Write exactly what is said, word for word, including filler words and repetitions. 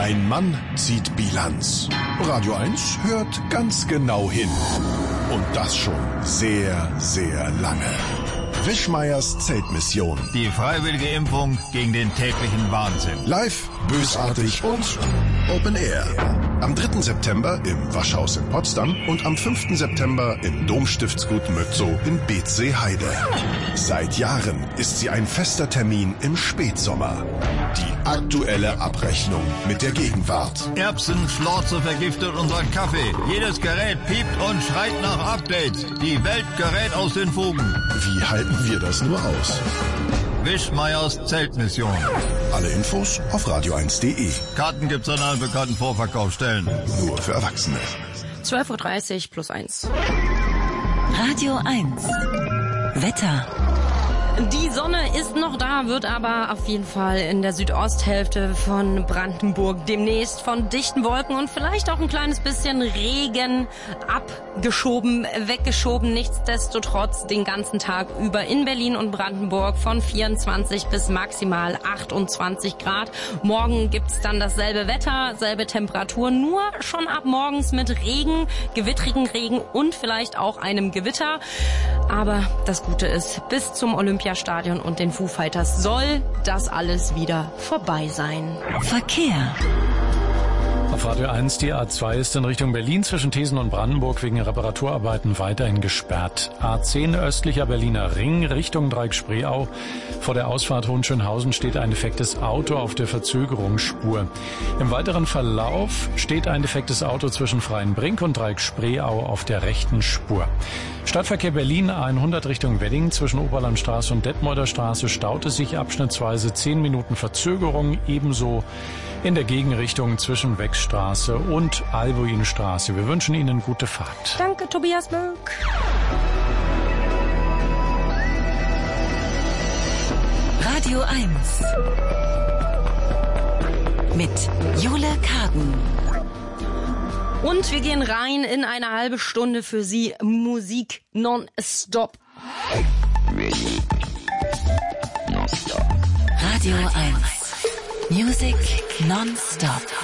Ein Mann zieht Bilanz. Radio eins hört ganz genau hin. Und das schon sehr, sehr lange. Wischmeiers Zeltmission. Die freiwillige Impfung gegen den täglichen Wahnsinn. Live, bösartig und Open Air. Am dritten September im Waschhaus in Potsdam und am fünften September im Domstiftsgut Mötzow in Beetzsee-Heide. Seit Jahren ist sie ein fester Termin im Spätsommer. Die aktuelle Abrechnung mit der Gegenwart. Erbsenschlorze vergiftet unseren Kaffee. Jedes Gerät piept und schreit nach Updates. Die Welt gerät aus den Fugen. Wie halten wir das nur aus? Wischmeiers Zeltmission. Alle Infos auf radio eins punkt de. Karten gibt's an allen bekannten Vorverkaufsstellen. Nur für Erwachsene. zwölf Uhr dreißig plus eins. Radio eins. Wetter. Die Sonne ist noch da, wird aber auf jeden Fall in der Südosthälfte von Brandenburg demnächst von dichten Wolken und vielleicht auch ein kleines bisschen Regen abgeschoben, weggeschoben. Nichtsdestotrotz den ganzen Tag über in Berlin und Brandenburg von vierundzwanzig bis maximal achtundzwanzig Grad. Morgen gibt's dann dasselbe Wetter, selbe Temperatur, nur schon ab morgens mit Regen, gewittrigen Regen und vielleicht auch einem Gewitter. Aber das Gute ist, bis zum Olympiastadion und den Foo Fighters soll das alles wieder vorbei sein. Verkehr. Auf Radio eins, die A zwei ist in Richtung Berlin zwischen Thesen und Brandenburg wegen Reparaturarbeiten weiterhin gesperrt. A zehn östlicher Berliner Ring Richtung Dreieck-Spreeau. Vor der Ausfahrt Hohenschönhausen steht ein defektes Auto auf der Verzögerungsspur. Im weiteren Verlauf steht ein defektes Auto zwischen Freienbrink und Dreieck-Spreeau auf der rechten Spur. Stadtverkehr Berlin A hundert Richtung Wedding zwischen Oberlandstraße und Detmolder Straße staute sich abschnittsweise zehn Minuten Verzögerung, ebenso in der Gegenrichtung zwischen Wechstraße und Albuinstraße. Wir wünschen Ihnen gute Fahrt. Danke, Tobias Böck. Radio eins. Mit Jule Karden. Und wir gehen rein in eine halbe Stunde für Sie Musik non-stop. Radio eins. Music non-stop.